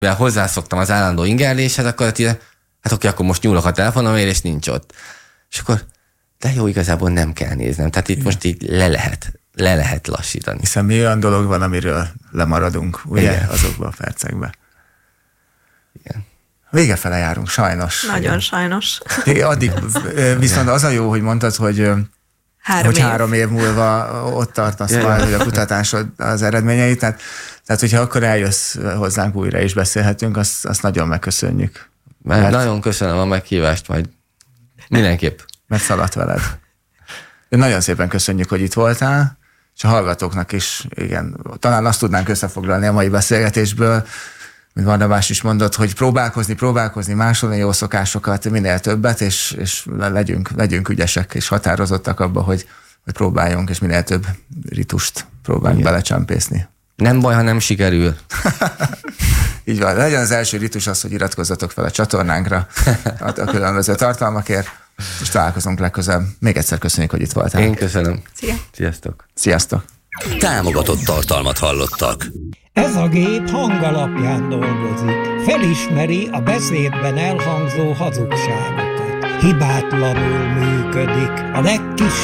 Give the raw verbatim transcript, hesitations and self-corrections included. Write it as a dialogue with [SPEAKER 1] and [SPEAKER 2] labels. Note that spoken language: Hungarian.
[SPEAKER 1] mivel hozzászoktam az állandó ingerléshez, akkor hát oké, akkor most nyúlok a telefonomért, és nincs ott. És akkor, de jó, igazából nem kell néznem. Tehát itt igen. most így le lehet, le lehet lassítani.
[SPEAKER 2] Hiszen mi olyan dolog van, amiről lemaradunk, ugye, igen. azokban a percekben.
[SPEAKER 1] Igen.
[SPEAKER 2] Vége fele járunk, sajnos.
[SPEAKER 3] Nagyon igen. sajnos.
[SPEAKER 2] Addig viszont az a jó, hogy mondtad, hogy három, hogy év. három év múlva ott tartasz majd, hogy a kutatásod az eredményeit. Tehát, tehát, hogyha akkor eljössz hozzánk újra és beszélhetünk, azt, azt nagyon megköszönjük.
[SPEAKER 1] Mert, mert nagyon köszönöm a meghívást, majd mindenképp.
[SPEAKER 2] Mert szaladt veled. De nagyon szépen köszönjük, hogy itt voltál, és a hallgatóknak is, igen, talán azt tudnánk összefoglalni a mai beszélgetésből, mint Barnabás is mondott, hogy próbálkozni, próbálkozni, másolni jó szokásokat, minél többet, és, és legyünk, legyünk ügyesek és határozottak abba, hogy, hogy próbáljunk, és minél több ritust próbáljunk belecsempészni.
[SPEAKER 1] Nem baj, ha nem sikerül.
[SPEAKER 2] Így van. Legyen az első ritus az, hogy iratkozzatok fel a csatornánkra a különböző tartalmakért, és találkozunk legközelebb. Még egyszer köszönjük, hogy itt voltál.
[SPEAKER 1] Én köszönöm.
[SPEAKER 3] Szia.
[SPEAKER 1] Sziasztok.
[SPEAKER 2] Sziasztok.
[SPEAKER 4] Támogatott tartalmat hallottak.
[SPEAKER 5] Ez a gép hangalapján dolgozik. Felismeri a beszédben elhangzó hazugságokat. Hibátlanul működik. A legkis